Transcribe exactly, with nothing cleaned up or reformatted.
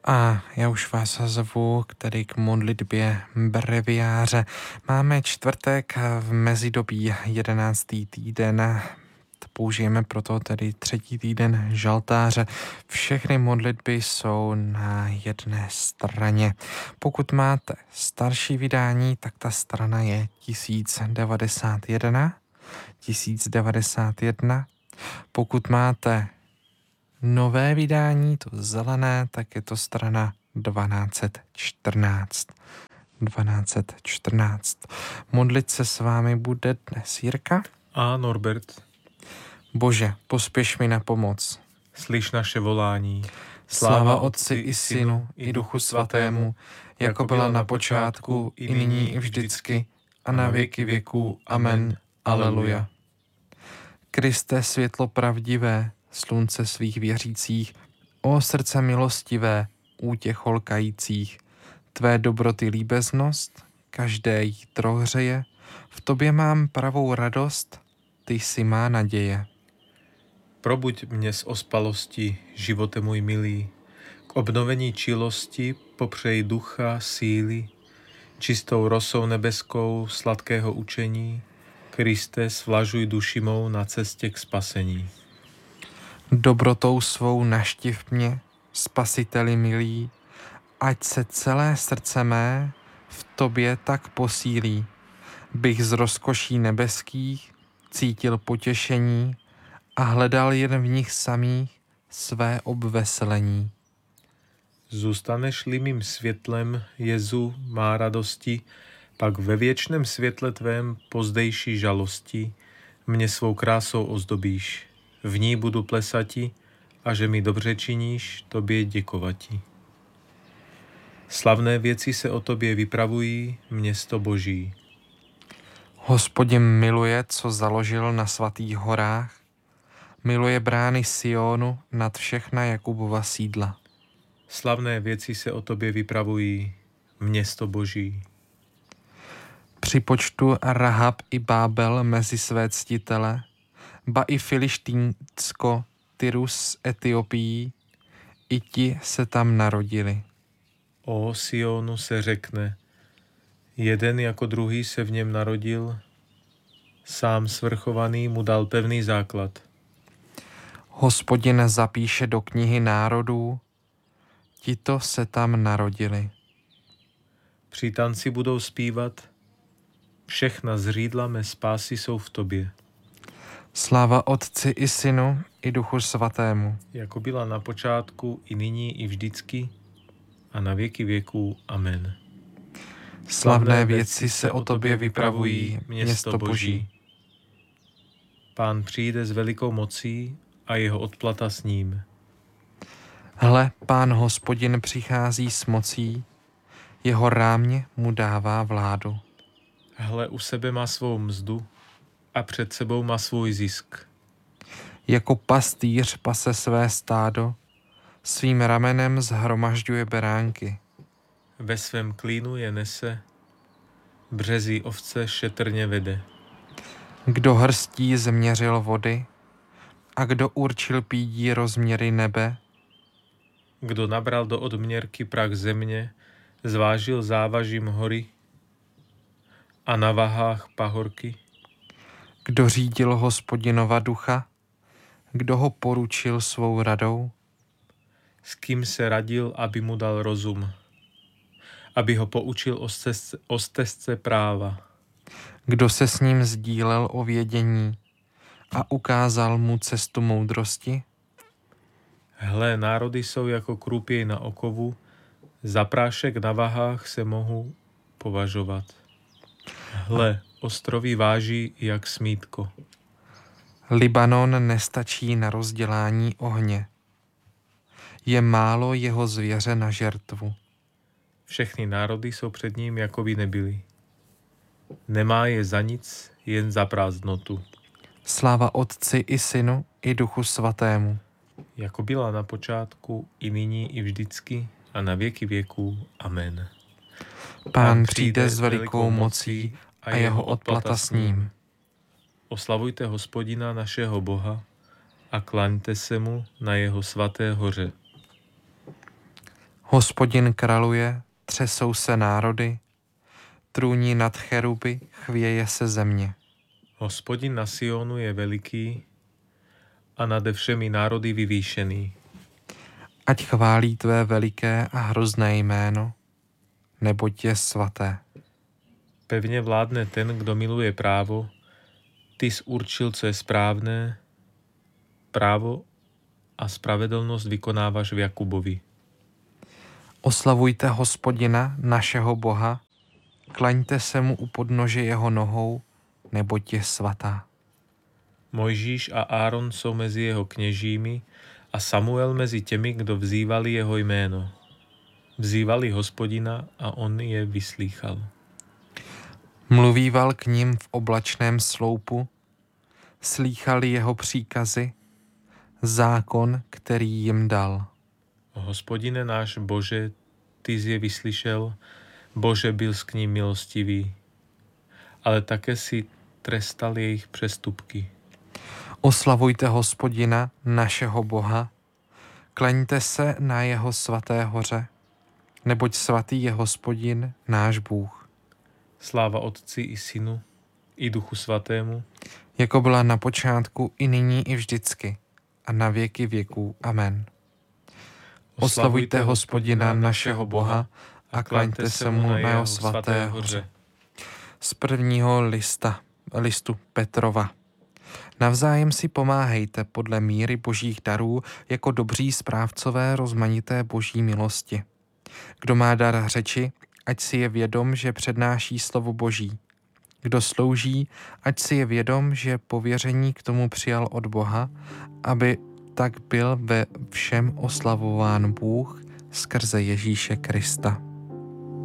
A já už vás zvu k tedy k modlitbě breviáře. Máme čtvrtek v mezidobí jedenáctý týden. Použijeme proto tedy třetí týden žaltáře. Všechny modlitby jsou na jedné straně. Pokud máte starší vydání, tak ta strana je tisíc devadesát jedna. tisíc devadesát jedna. Pokud máte nové vydání, to zelené, tak je to strana dvanáct čtrnáct. dvanáct čtrnáct. Modlit se s vámi bude dnes Jirka a Norbert. Bože, pospěš mi na pomoc. Slyš naše volání. Sláva Otci i Synu i Duchu Svatému, jako byla na počátku, i nyní, i vždycky, a na věky věků. Amen. Aleluja. Kriste, světlo pravdivé, slunce svých věřících, o srdce milostivé, útěch holkajících, tvé dobroty líbeznost, každé jítro hřeje, v tobě mám pravou radost, ty jsi má naděje. Probuď mě z ospalosti, živote můj milý, k obnovení čilosti popřej ducha, síly, čistou rosou nebeskou sladkého učení, Kriste, svlažuj duši mou na cestě k spasení. Dobrotou svou naštiv mě, Spasiteli milý, ať se celé srdce mé v tobě tak posílí, bych z rozkoší nebeských cítil potěšení a hledal jen v nich samých své obveselení. Zůstaneš-li mým světlem, Jezu, má radosti, pak ve věčném světle tvém pozdejší žalosti mě svou krásou ozdobíš. V ní budu plesati, a že mi dobře činíš, tobě děkovati. Slavné věci se o tobě vypravují, město Boží. Hospodin miluje, co založil na svatých horách, miluje brány Sionu nad všechna Jakubova sídla. Slavné věci se o tobě vypravují, město Boží. Připočtu Rahab i Bábel mezi své ctitele, ba i Filištínsko, Tyrus z Etiopii, i ti se tam narodili. O Sionu se řekne, jeden jako druhý se v něm narodil, sám svrchovaný mu dal pevný základ. Hospodin zapíše do knihy národů, tito se tam narodili. Při tanci budou zpívat, všechna zřídla mé spásy jsou v tobě. Sláva Otci i Synu i Duchu Svatému. Jako byla na počátku, i nyní, i vždycky, a na věky věků. Amen. Slavné věci se o tobě vypravují, město Boží. Pán přijde s velikou mocí a jeho odplata s ním. Hle, Pán Hospodin přichází s mocí, jeho rámě mu dává vládu. Hle, u sebe má svou mzdu a před sebou má svůj zisk. Jako pastýř pase své stádo, svým ramenem zhromažďuje beránky. Ve svém klínu je nese, březí ovce šetrně vede. Kdo hrstí změřil vody a kdo určil pídí rozměry nebe, kdo nabral do odměrky prach země, zvážil závažím hory a na vahách pahorky. Kdo řídil Hospodinova ducha, kdo ho poručil svou radou, s kým se radil, aby mu dal rozum, aby ho poučil o stezce, o stezce práva. Kdo se s ním sdílel o vědění a ukázal mu cestu moudrosti? Hle, národy jsou jako krupěj na okovu, za prášek na vahách se mohou považovat. Hle, ostrovy váží jak smítko. Libanon nestačí na rozdělání ohně. Je málo jeho zvěře na žertvu. Všechny národy jsou před ním, jako by nebyly. Nemá je za nic, jen za prázdnotu. Sláva Otci i Synu i Duchu Svatému. Jako byla na počátku, i nyní, i vždycky, a na věky věků. Amen. Pán přijde s velikou mocí a jeho odplata s ním. Oslavujte Hospodina našeho Boha a klaňte se mu na jeho svaté hoře. Hospodin kraluje, třesou se národy, trůní nad cheruby, chvěje se země. Hospodin na Sionu je veliký a nade všemi národy vyvýšený. Ať chválí tvé veliké a hrozné jméno, neboť je svaté. Pevně vládne ten, kdo miluje právo. Ty jsi určil, co je správné. Právo a spravedlnost vykonáváš v Jakubovi. Oslavujte Hospodina, našeho Boha, klaňte se mu u podnože jeho nohou, neboť je svatá. Mojžíš a Áron jsou mezi jeho kněžími a Samuel mezi těmi, kdo vzývali jeho jméno. Vzývali Hospodina a on je vyslýchal. Mluvíval k ním v oblačném sloupu, slýchali jeho příkazy, zákon, který jim dal. Hospodine náš Bože, ty jsi je vyslyšel, Bože, byl s k ním milostivý, ale také si trestal jejich přestupky. Oslavujte Hospodina, našeho Boha, klaňte se na jeho svaté hoře, neboť svatý je Hospodin, náš Bůh. Sláva Otci i Synu, i Duchu Svatému, jako byla na počátku, i nyní, i vždycky, a na věky věků. Amen. Oslavujte Hospodina, našeho Boha, a klaňte se mu na jeho svaté hoře. Z prvního lista, listu Petrova. Navzájem si pomáhejte podle míry božích darů jako dobří správcové rozmanité boží milosti. Kdo má dar řeči, ať si je vědom, že přednáší slovo boží. Kdo slouží, ať si je vědom, že pověření k tomu přijal od Boha, aby tak byl ve všem oslavován Bůh skrze Ježíše Krista.